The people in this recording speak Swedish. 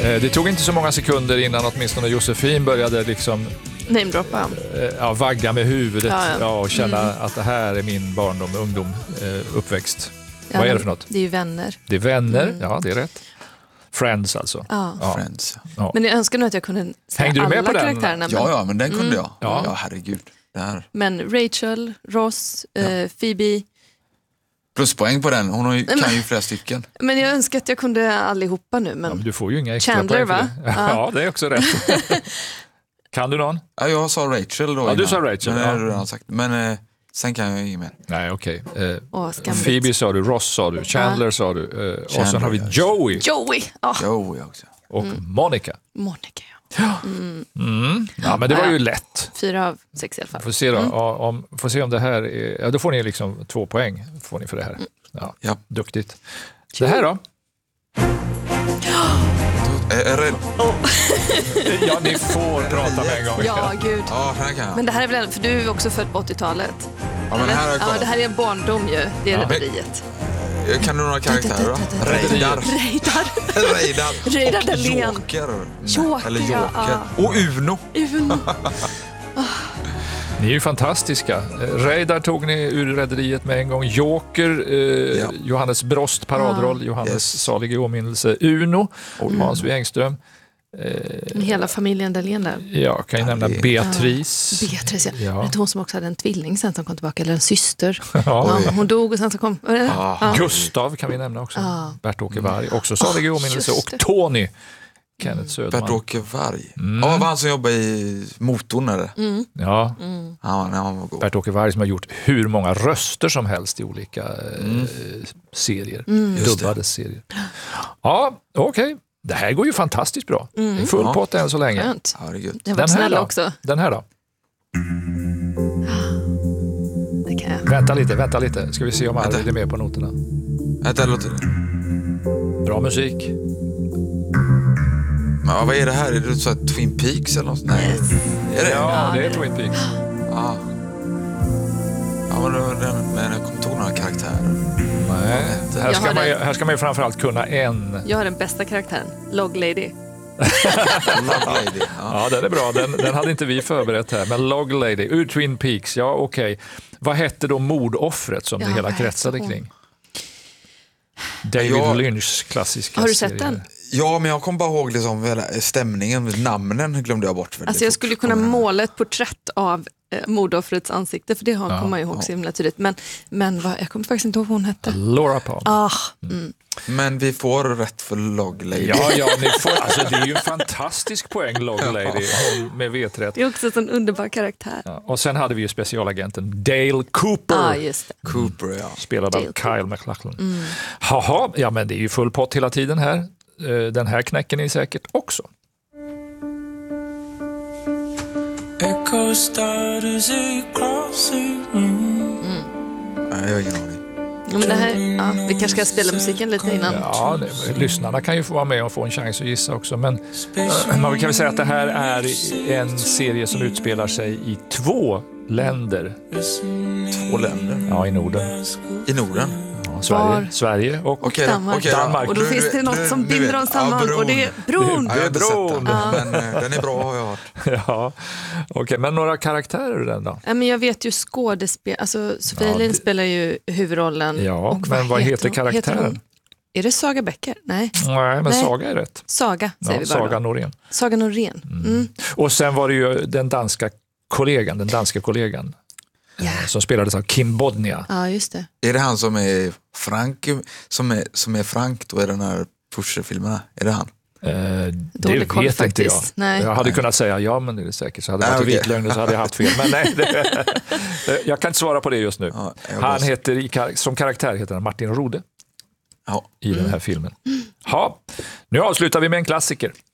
Det tog inte så många sekunder innan åtminstone Josefin började liksom namedroppa. Vagga med huvudet och känna att det här är min barndom, ungdom, uppväxt. Ja, vad är det för något? Det är ju Vänner. Det är Vänner, ja det är rätt. Friends alltså. Ja. Friends. Ja. Men jag önskar nog att jag kunde säga Hängde du med alla på den? karaktärerna. Ja, men den kunde jag. Ja. Ja, herregud. Där. Men Rachel, Ross, Phoebe. Pluspoäng på den. Hon kan ju flera stycken. Men jag önskar att jag kunde allihopa nu. Men... Ja, men du får ju inga extra Chandler, poäng för det. va? Ja, det är också rätt. Kan du någon? Ja, jag sa Rachel då. Ja, du sa Rachel. Men det har du redan sagt. Men sen kan jag inget mer. Nej, okej. Skamligt. Phoebe sa du, Ross sa du, Chandler sa du. Och sen har vi Joey Joey! Joey också. och Monica. Monica, Ja, men det var ju lätt. 4 av 6 i alla fall. Får se då, får se om det här är, då får ni liksom 2 poäng får ni för det här. Ja. Duktigt. Det här då? Ja, ni får prata med en gång. Ja, gud. Ja, här kan jag. Men det här är väl, för du är också född på 80-talet. Ja, men här är det här är en barndom ju. Det är Rederiet. Kan du några karaktärer då? Reidar Dahlén. Joker. Eller Joker. Och Uno. Ni är ju fantastiska. Reidar tog ni ur Rederiet med en gång. Joker, Johannes Brost, paradroll. Johannes salig i åminnelse. Uno, Hans V. Engström. Hela familjen Dahlén där. Ja, kan jag nämna Beatrice. Beatrice, ja. Det är hon som också hade en tvilling sen som kom tillbaka, eller en syster. Ja. Hon dog och sen så kom... Gustav kan vi nämna också. Bert-Åke Varg, också salig i åminnelse. Och Tony, Kenneth Söderman. Bert-Åke Varg. Ja, var han som jobbar i motorn eller? Ja. Han var god. Bert-Åke Varg som har gjort hur många röster som helst i olika serier. Dubbade serier. Ja, okej. Det här går ju fantastiskt bra. Full pott än så länge. Skönt. Herregud. Jag var snäll också. Den här då? Det kan jag. Vänta lite. Ska vi se om Arvid är med på noterna. Vänta, låter det. Bra musik. Men vad är det här? Är det så här Twin Peaks eller något? Nej. Är det? Ja, det är Twin Peaks. Ja, men jag kommer inte ihåg några karaktärer. Nej, här ska man ju framförallt kunna en. Jag har den bästa karaktären, Log Lady. Ja, den är bra. Den hade inte vi förberett här. Men Log Lady, ur Twin Peaks, ja okej. Vad hette då mordoffret som det hela kretsade kring? David Lynchs klassiska Har du sett serie. den? Ja, men jag kommer bara ihåg liksom hela stämningen, namnen glömde jag bort. Alltså jag skulle kunna måla ett porträtt av mordoffrets ansikte, för det kommer man ju ihåg så himla tydligt. Men jag kommer faktiskt inte ihåg vad hon hette. Laura Palmer. Men vi får rätt för Log Lady. Ja, ni får, alltså, det är ju en fantastisk poäng, Log Lady, med V3. Det är också en sån underbar karaktär. Ja, och sen hade vi ju specialagenten Dale Cooper. Just det. Cooper, spelad av Kyle MacLachlan. Jaha, ja men det är ju full pott hela tiden här. Den här knäcken är säkert också. Jag har ingen aning. Ja, men det här, vi kanske ska spela musiken lite innan. Ja, lyssnarna kan ju få vara med och få en chans att gissa också. Men man kan väl säga att det här är en serie som utspelar sig i 2 länder. 2 länder? Ja, i Norden. I Norden? Ja, Sverige och Danmark. Och då finns det något som binder dem samman, och det är bron. Det är bron. Men den är bra, har jag hört. Ja, okej. Men några karaktärer den då? Ja, men jag vet ju skådespel. Alltså Sofia Elin spelar ju huvudrollen. Ja, och men vad heter karaktären? Är det Saga Becker? Nej, men Saga är rätt. Saga säger vi bara. Saga Norén. Saga Norén. Och sen var det ju den danska kollegan som spelades av Kim Bodnia. Ja, just det. Är det han som är Frank, som är Frank då i den här Pusher-filmerna? Är det han? Det vet faktiskt inte jag. Nej. Jag hade kunnat säga ja, men det är säkert. Så hade det varit vitlögn så hade jag haft fel. Men nej, jag kan inte svara på det just nu. Ja, han heter, som karaktär heter han Martin Rode i den här filmen. Ja, nu avslutar vi med en klassiker.